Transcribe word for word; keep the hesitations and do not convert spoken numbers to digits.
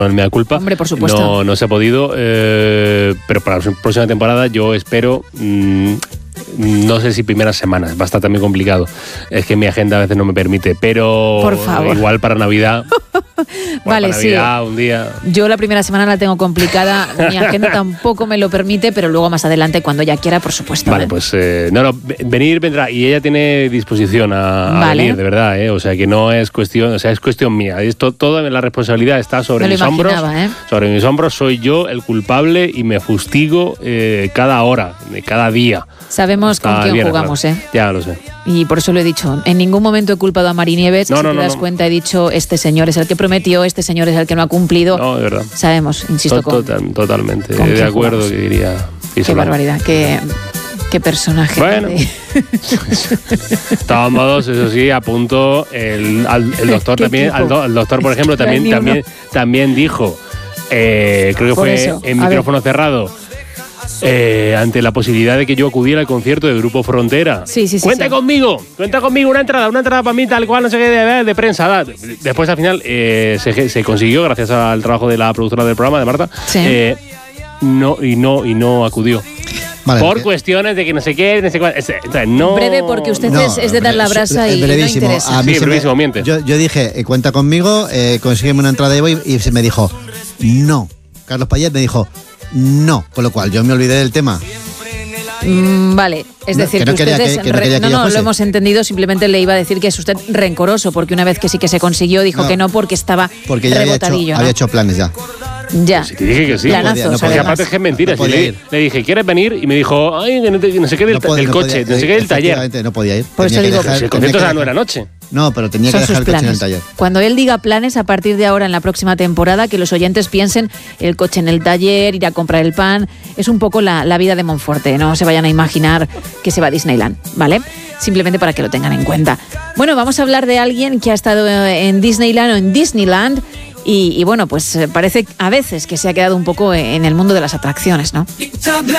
en mea culpa. Hombre, por supuesto. No, no se ha podido, eh, pero para la próxima temporada yo espero, mmm, no sé si primeras semanas, va a estar también complicado. Es que mi agenda a veces no me permite, pero por favor. Igual para Navidad. Vale, para Navidad, sí. Un día. Yo la primera semana la tengo complicada, mi agenda tampoco me lo permite, pero luego más adelante, cuando ella quiera, por supuesto. Vale, ¿eh? pues eh, no, no, venir vendrá y ella tiene disposición a, a vale. venir, de verdad, ¿eh? O sea que no es cuestión, o sea, es cuestión mía. Esto, toda la responsabilidad está sobre me mis lo hombros. ¿eh? Sobre mis hombros soy yo el culpable y me fustigo eh, cada hora, cada día. Sabemos Está con quién bien, jugamos, claro. ¿eh? Ya lo sé. Y por eso lo he dicho. En ningún momento he culpado a Mari Nieves. No, si no, te no, das no. cuenta, he dicho, este señor es el que prometió, este señor es el que no ha cumplido. No, de verdad. Sabemos, insisto, con, Total, totalmente. con De acuerdo, jugamos. que diría. Qué barbaridad, qué, qué personaje. Bueno. Estábamos, eso sí, a punto. El, al, el doctor también, al, do, el doctor, por ejemplo, también, también, también dijo, eh, creo que por fue eso, en micrófono ver. cerrado, Eh, ante la posibilidad de que yo acudiera al concierto de Grupo Frontera. Sí, sí, sí. Cuenta sí. conmigo, cuenta conmigo, una entrada, una entrada para mí, tal cual, no sé qué, de, de prensa. Da. Después, al final, eh, se, se consiguió, gracias al trabajo de la productora del programa, de Marta, sí. eh, no, y, no, y no acudió. Vale, por porque... cuestiones de que no sé qué, no sé cuál. Es, no, breve, porque usted no, es, es de dar la brasa y no interesa. A mí sí, se brevísimo, me, miente. Yo, yo dije, eh, cuenta conmigo, eh, consígueme una entrada de voy y se me dijo, no. Carlos Payet me dijo, no. Con lo cual yo me olvidé del tema. Mm, vale, es No, decir, que que, no quería usted que- es que no re- quería que no, yo no, fuese. lo hemos entendido, simplemente le iba a decir que es usted rencoroso, porque una vez que sí que se consiguió, dijo No, que no porque estaba Porque ya había hecho, rebotadillo, ¿no? había hecho planes ya. Ya. Si te dije que sí. Planazos, No podía, no Porque podía. aparte es que es mentira. No Si podía le, ir. le dije, ¿quieres venir? Y me dijo, ay, que no, te- no sé qué del, No pod- del no coche, podía, no sé qué del taller. efectivamente, no podía ir. Por Tenía eso que digo, dejar- Si el tenía concierto que es a las nueve de la dejar- noche. No, pero tenía que Son dejar sus el coche en el planes. taller. Cuando él diga planes, a partir de ahora, en la próxima temporada, que los oyentes piensen el coche en el taller, ir a comprar el pan. Es un poco la, la vida de Monforte. No se vayan a imaginar que se va a Disneyland, ¿vale? Simplemente para que lo tengan en cuenta. Bueno, vamos a hablar de alguien que ha estado en Disneyland o en Disneyland. Y, y bueno, pues parece a veces que se ha quedado un poco en el mundo de las atracciones, ¿no?